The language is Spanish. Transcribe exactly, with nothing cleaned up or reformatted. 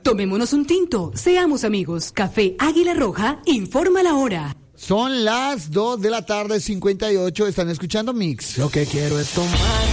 Tomémonos un tinto, seamos amigos. Café Águila Roja, informa la hora. Son las dos de la tarde, cincuenta y ocho, están escuchando Mix. Lo que quiero es tomar